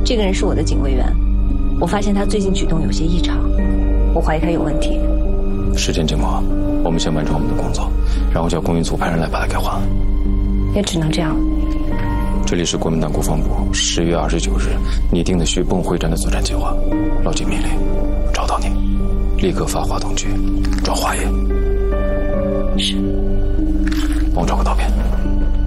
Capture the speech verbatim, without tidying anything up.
这个人是我的警卫员，我发现他最近举动有些异常，我怀疑他有问题。 时间紧迫，我们先完成我们的工作，然后叫公运组派人来把他给换。 也只能这样。 这里是国民党国防部十月二十九日拟定的徐蚌会战的作战计划，牢记命令，找到你，立刻发华东局抓华爷。 是。 帮我找个刀片。